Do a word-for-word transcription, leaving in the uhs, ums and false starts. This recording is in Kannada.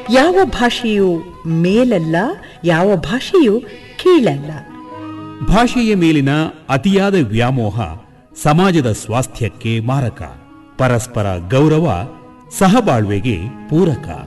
ಯಾವ ಭಾಷೆಯು ಮೇಲಲ್ಲ, ಯಾವ ಭಾಷೆಯು ಕೀಳಲ್ಲ. ಭಾಷೆಯ ಮೇಲಿನ ಅತಿಯಾದ ವ್ಯಾಮೋಹ ಸಮಾಜದ ಸ್ವಾಸ್ಥ್ಯಕ್ಕೆ ಮಾರಕ. ಪರಸ್ಪರ ಗೌರವ ಸಹಬಾಳ್ವೆಗೆ ಪೂರಕ.